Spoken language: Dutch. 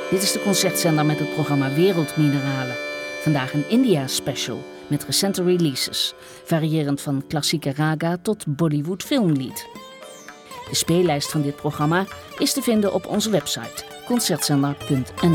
Dit is de Concertzender met het programma Wereldmineralen. Vandaag een India special met recente releases, variërend van klassieke raga tot Bollywood filmlied. De speellijst van dit programma is te vinden op onze website concertzender.nl.